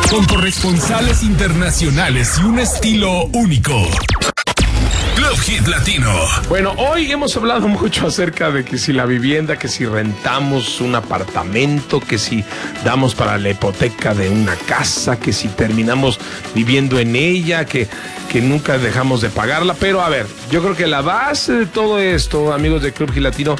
Con corresponsales internacionales y un estilo único. Club Hit Latino. Bueno, hoy hemos hablado mucho acerca de que si la vivienda, que si rentamos un apartamento, que si damos para la hipoteca de una casa, que si terminamos viviendo en ella, que nunca dejamos de pagarla. Pero a ver, yo creo que la base de todo esto, amigos de Club Hit Latino,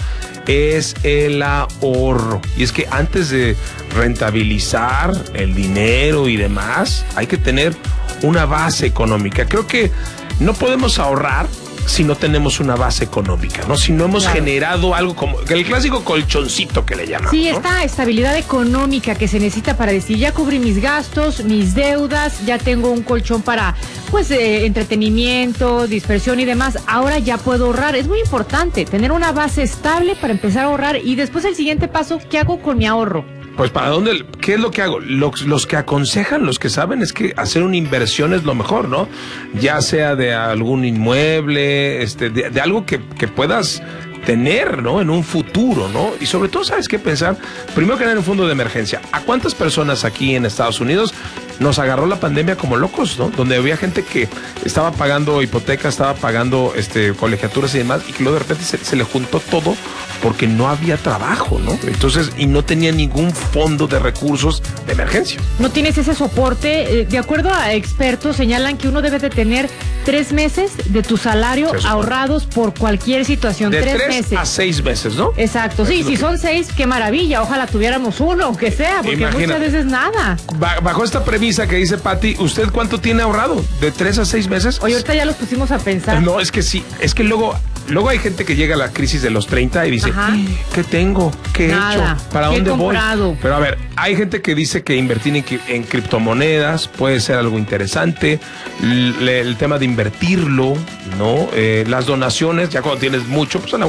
es el ahorro. Y es que antes de rentabilizar el dinero y demás, hay que tener una base económica. Creo que no podemos ahorrar si no tenemos una base económica, ¿no? Si no hemos generado algo como el clásico colchoncito que le llaman. Sí, ¿no? esta estabilidad económica que se necesita para decir, ya cubrí mis gastos, mis deudas, ya tengo un colchón para, pues, entretenimiento, dispersión y demás. Ahora ya puedo ahorrar. Es muy importante tener una base estable para empezar a ahorrar y después el siguiente paso, ¿qué hago con mi ahorro? Pues ¿para dónde? ¿Qué es lo que hago? Los que aconsejan, los que saben, es que hacer una inversión es lo mejor, ¿no? Ya sea de algún inmueble, de algo que puedas tener, ¿no? En un futuro, ¿no? Y sobre todo, ¿sabes qué pensar? Primero que nada, en un fondo de emergencia. ¿A cuántas personas aquí en Estados Unidos nos agarró la pandemia como locos, ¿no? Donde había gente que estaba pagando hipotecas, estaba pagando colegiaturas y demás, y que luego de repente se le juntó todo porque no había trabajo, ¿no? Entonces, y no tenía ningún fondo de recursos de emergencia. No tienes ese soporte. De acuerdo a expertos, señalan que uno debe de tener 3 meses de tu salario ahorrados por cualquier situación. De 3 meses. a 6 meses, ¿no? Exacto, sí, si son 6, qué maravilla. Ojalá tuviéramos uno, aunque sea, porque imagínate, muchas veces nada. Bajo esta premisa que dice Pati, ¿usted cuánto tiene ahorrado? ¿De 3 a 6 meses? Oye, ahorita ya los pusimos a pensar. No, es que sí, es que luego hay gente que llega a la crisis de los 30 y dice, ¿qué tengo? ¿Qué he hecho? ¿Para dónde voy? Pero a ver, hay gente que dice que invertir en criptomonedas puede ser algo interesante, el tema de invertirlo, ¿no? Las donaciones, ya cuando tienes mucho, pues